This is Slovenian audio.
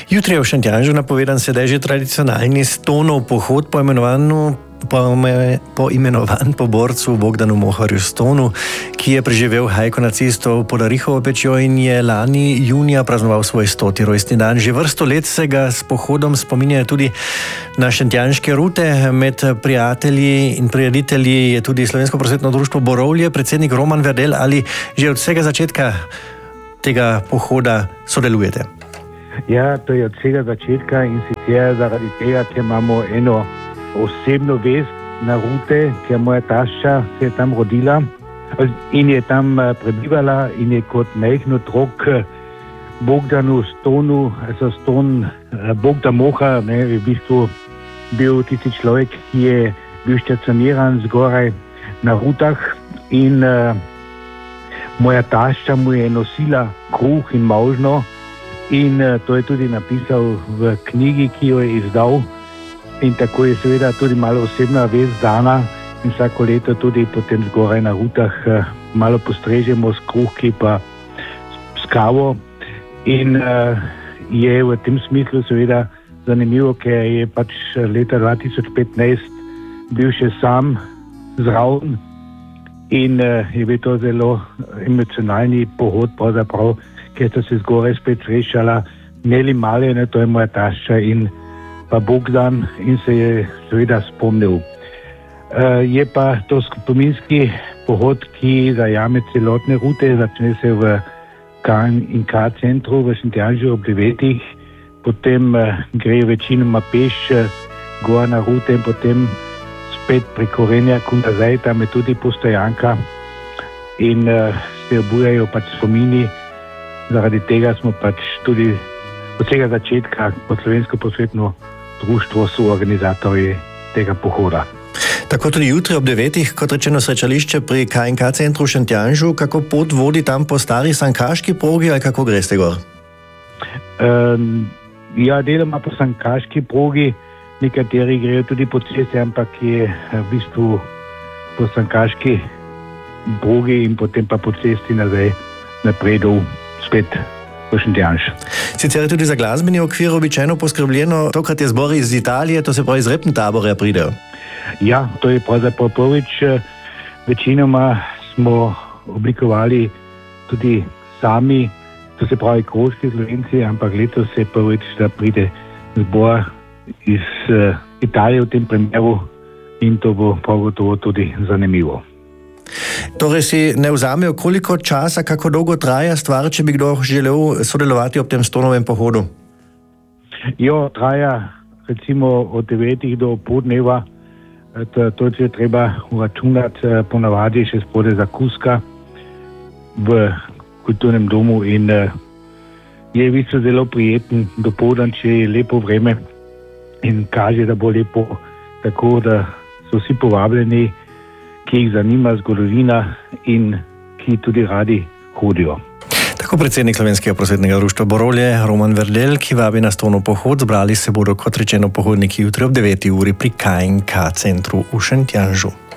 Jutri je v Šentjanžu napovedan sedaj že tradicionalni Stonov pohod, poimenovan po borcu Bogdanu Moharju Stonu, ki je preživel hajko nacistov pod Rihovo pečjo in je lani junija praznoval svoj 100. rojstni dan. Že vrsto let se ga s pohodom spominjajo tudi na šentjanške rute. Med prijatelji in prireditelji je tudi Slovensko prosvetno društvo Borovlje, predsednik Roman Verdel. Ali že od vsega začetka tega pohoda sodelujete? Ja, to je od vsega začetka in sicer zaradi tega, ker imamo eno osebno vez na rute, ker moja tašča se je tam rodila in je tam prebivala in je kot majhen otrok Bogdanu Stonu, Bogdan Mohar, je v bistvu bil tisti človek, ki je bil stacioniran zgoraj na rutah in moja tašča mu je nosila kruh in možno. In to je tudi napisal v knjigi, ki jo je izdal. In tako je seveda tudi malo osebna vez dana in vsako leto tudi potem zgoraj na rutah malo postrežemo s kruhki pa s kavo. In je v tem smislu seveda zanimivo, ker je pač leta 2015 bil še sam zraven in je bil to zelo emocionalni pohod pravzaprav, ker sta se zgoraj spet srečala Neli Maljene, to je moja tašča in pa Bogdan in se je seveda spomnil. Je pa to spominski pohod, ki zajame celotne rute, začne se v K&K centru v Šentjanžu ob 9. Potem gre večinoma peš gor na rute in potem spet preko Renjaku nazaj, tam je tudi postojanka in se obujajo pač spomini. Zaradi tega smo pač tudi od vsega začetka kot Slovensko prosvetno društvo soorganizatorji tega pohoda. Tako tudi jutri ob 9. kot rečeno srečališče pri K&K centru v Šentjanžu. Kako pot vodi tam po stari sankaški progi ali kako greste gor? Ja, deloma po sankaški progi, nekateri grejo tudi po cesti, ampak je v bistvu po sankaški progi in potem pa po cesti nazaj naprej dol. Spet v Šentjanž. Sicer je tudi za glasbeni okvir običajno poskrbljeno, tokrat je zbor iz Italije, to se pravi iz Repntaborja pridejo. Ja, to je pravzaprav prvič. Večinoma smo oblikovali tudi sami, to se pravi kroški Slovenci, ampak letos je prvič, da pride zbor iz Italije v tem primeru in to bo prav gotovo tudi zanimivo. Torej si ne vzamejo, koliko časa, kako dolgo traja stvar, če bi kdo želel sodelovati ob tem Stonovem pohodu? Jo, traja recimo od 9. do poldneva. To je treba uračunati ponavadi še spode zakuska v kulturnem domu in je v bistvu zelo prijeten dopoldan, če je lepo vreme in kaže, da bo lepo, tako da so vsi povabljeni, ki jih zanima zgodovina in ki tudi radi hodijo. Tako predsednik Slovenskega prosvetnega društva Borovlje, Roman Verdel, ki vabi na Stonov pohod. Zbrali se bodo, kot rečeno, pohodniki jutri ob 9. uri pri K&K centru v Šentjanžu.